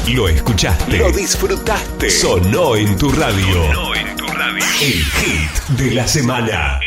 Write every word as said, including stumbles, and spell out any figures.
Lo escuchaste. Lo disfrutaste. Sonó en tu radio. Sonó en tu radio. El hit de la semana.